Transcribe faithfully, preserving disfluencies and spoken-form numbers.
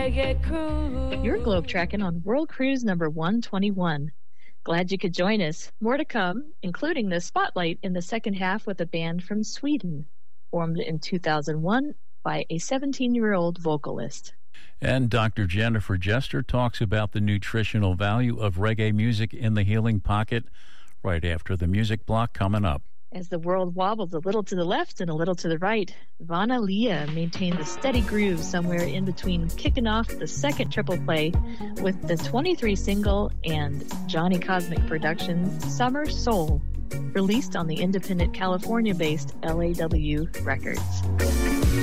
reggae cruise. You're globe tracking on World Cruise number one twenty-one. Glad you could join us. More to come, including the spotlight in the second half with a band from Sweden, formed in two thousand one by a seventeen-year-old vocalist. And Doctor Jennifer Jester talks about the nutritional value of reggae music in the healing pocket right after the music block coming up. As the world wobbles a little to the left and a little to the right, Vana Leah maintains a steady groove somewhere in between kicking off the second triple play with the twenty-three single and Johnny Cosmic Productions' Summer Soul, released on the independent California-based L A W Records.